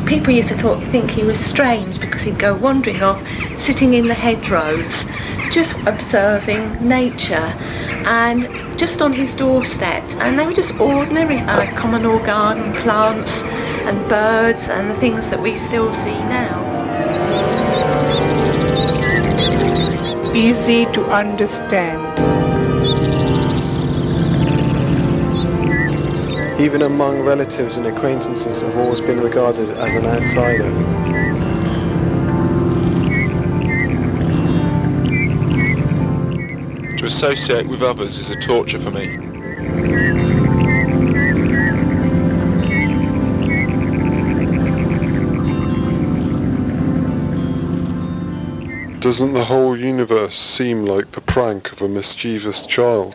people used to think he was strange because he'd go wandering off, sitting in the hedgerows, just observing nature, and just on his doorstep. And they were just ordinary, communal garden plants and birds and the things that we still see now. Easy to understand. Even among relatives and acquaintances, I've always been regarded as an outsider. To associate with others is a torture for me. Doesn't the whole universe seem like the prank of a mischievous child?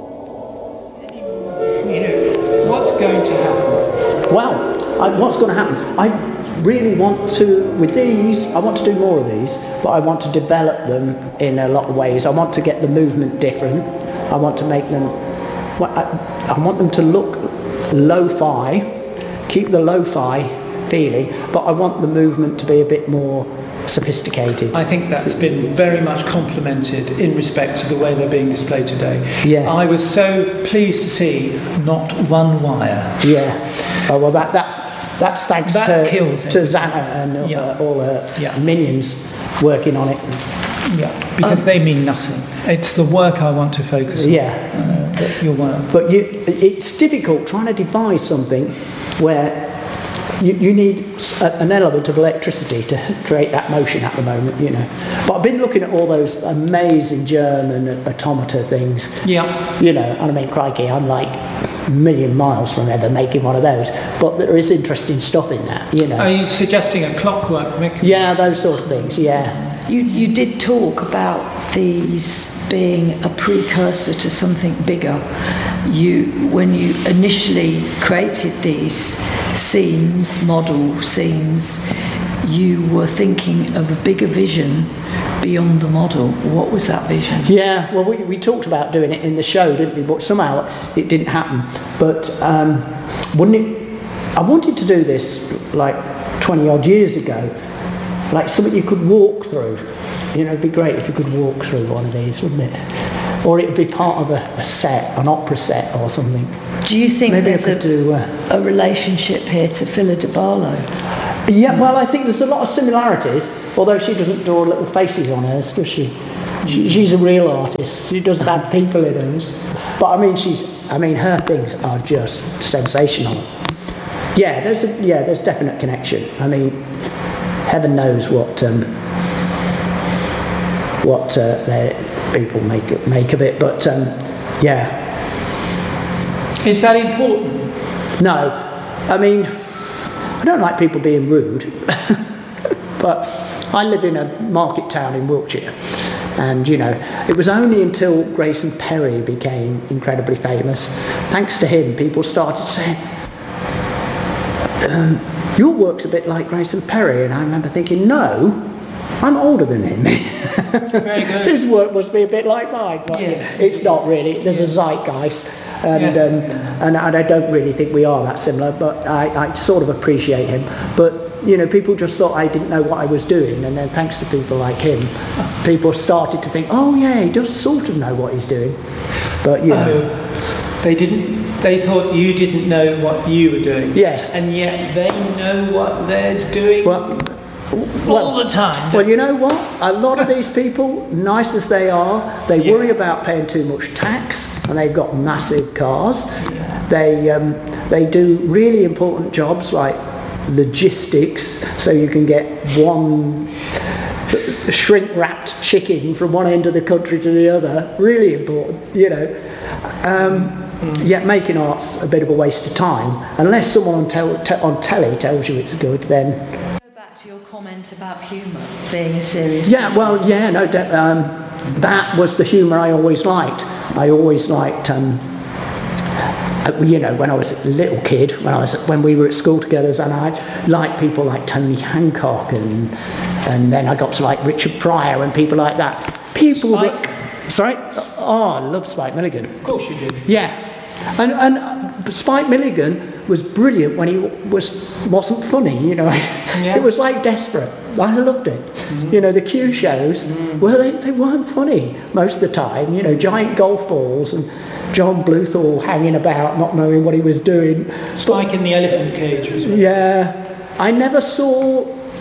What's going to happen? Well, what's going to happen? I really want to, with these, I want to do more of these, but I want to develop them in a lot of ways. I want to get the movement different. I want to make them, I want them to look lo-fi, keep the lo-fi feeling, but I want the movement to be a bit more sophisticated. I think that's been very much complemented in respect to the way they're being displayed today. Yeah. I was so pleased to see not one wire. Yeah. Oh, well, that's thanks to Zana and all her minions working on it. Yeah, because they mean nothing. It's the work I want to focus on. Yeah. Your work. But it's difficult trying to devise something where you need an element of electricity to create that motion at the moment, you know. But I've been looking at all those amazing German automata things. Yeah. You know, and I mean, crikey, I'm like a million miles from ever making one of those. But there is interesting stuff in that, you know. Are you suggesting a clockwork mechanism? Yeah, those sort of things, yeah. You did talk about these being a precursor to something bigger. When you initially created these model scenes, you were thinking of a bigger vision beyond the model. What was that vision? Yeah, well, we talked about doing it in the show, didn't we? But somehow it didn't happen. But I wanted to do this like 20 odd years ago, like something you could walk through. You know, it'd be great if you could walk through one of these, wouldn't it? Or it'd be part of a set, an opera set or something. Do you think maybe there's a relationship here to Phila de Barlow? Yeah, well, I think there's a lot of similarities, although she doesn't draw little faces on hers, does she? She's a real artist. She doesn't have people in hers. But I mean, her things are just sensational. Yeah, there's definite connection. I mean, heaven knows what people make of it, but yeah. Is that important? No, I mean, I don't like people being rude, but I live in a market town in Wiltshire, and you know, it was only until Grayson Perry became incredibly famous, thanks to him, people started saying, your work's a bit like Grayson Perry, and I remember thinking, no, I'm older than him. Very good. His work must be a bit like mine, but it's not really. There's a zeitgeist, and I don't really think we are that similar, but I sort of appreciate him. But you know, people just thought I didn't know what I was doing, and then thanks to people like him, people started to think, oh yeah, he does sort of know what he's doing. But you know, they didn't. They thought you didn't know what you were doing. Yes, and yet they know what they're doing. All the time. Well, you know what? A lot of these people, nice as they are, they worry about paying too much tax, and they've got massive cars. They do really important jobs like logistics, so you can get one shrink-wrapped chicken from one end of the country to the other. Really important, you know. Yet making art's a bit of a waste of time. Unless someone on telly tells you it's good, then... Your comment about humour being a serious business. That was the humour I always liked. I always liked, you know, when I was a little kid, when we were at school together, and I liked people like Tony Hancock, and then I got to like Richard Pryor and people like that. Sorry? Oh, I love Spike Milligan. Of course you did. Yeah. And Spike Milligan was brilliant when he wasn't funny, you know. It was like desperate. I loved it. You know, the Q shows, well, they weren't funny most of the time. You know, giant golf balls and John Bluthal hanging about, not knowing what he was doing. Spike in the elephant cage as well. Yeah. I never saw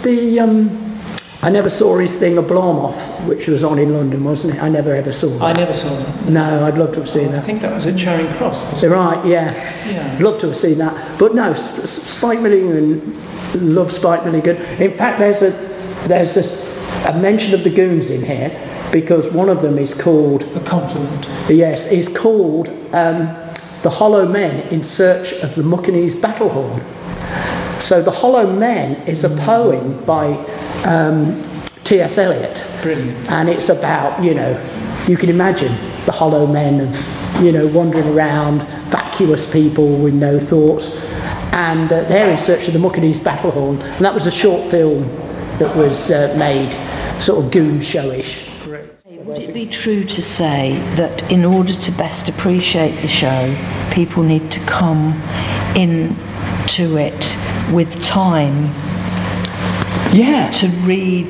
his thing, A Blom-Off, which was on in London, wasn't it? I never ever saw that. I never saw that. No, I'd love to have seen I that. think that was at Charing Cross. Wasn't Right, yeah. I'd love to have seen that. But no, Spike Milligan, love Spike Milligan. In fact, there's a mention of the Goons in here, because one of them is called... A compliment. Yes, is called The Hollow Men in Search of the Muckanese Battle Horn. So The Hollow Men is a poem by T.S. Eliot. Brilliant. And it's about, you know, you can imagine the hollow men of, you know, wandering around, vacuous people with no thoughts. And they're in search of the Muckanese Battle Horn. And that was a short film that was made sort of goon showish. Would it be true to say that in order to best appreciate the show, people need to come into it with time? Yeah. To read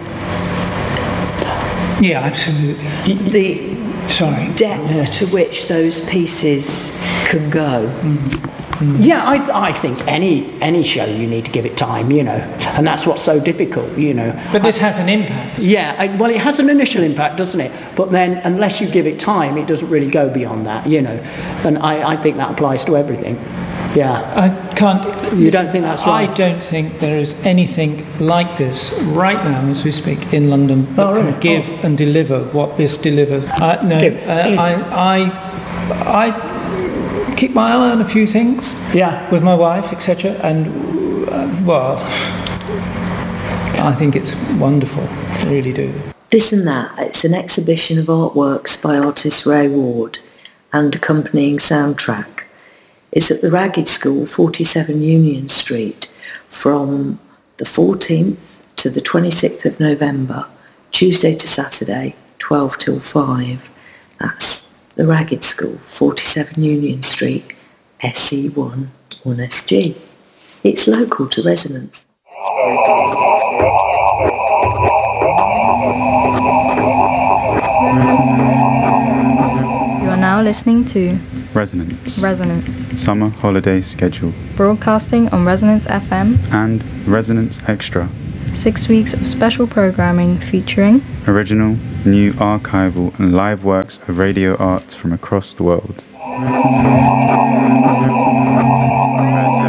Yeah, absolutely. the depth to which those pieces can go. Yeah, I think any show you need to give it time, you know, and that's what's so difficult, you know. But this has an impact. Yeah, well, it has an initial impact, doesn't it? But then, unless you give it time, it doesn't really go beyond that, you know. And I think that applies to everything. Yeah. I can't... You don't think that's right? I don't think there is anything like this right now, as we speak, in London that can give and deliver what this delivers. I keep my eye on a few things. Yeah. With my wife, etc. And I think it's wonderful. I really do. This and That, it's an exhibition of artworks by artist Ray Ward and accompanying soundtrack. It's at the Ragged School, 47 Union Street, from the 14th to the 26th of November, Tuesday to Saturday, 12 till 5. That's the Ragged School, 47 Union Street, SE1 1SG. It's local to Resonance. You are now listening to Resonance. Summer Holiday Schedule. Broadcasting on Resonance FM and Resonance Extra. 6 weeks of special programming featuring original, new archival and live works of radio art from across the world.